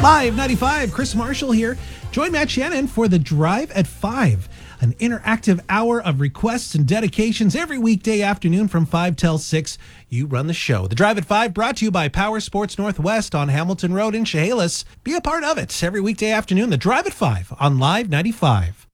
Live 95, Chris Marshall here. Join Matt Shannon for the Drive at 5, an interactive hour of requests and dedications every weekday afternoon from 5 till 6. You run the show. The Drive at 5 brought to you by Power Sports Northwest on Hamilton Road in Chehalis. Be a part of it every weekday afternoon. The Drive at 5 on Live 95.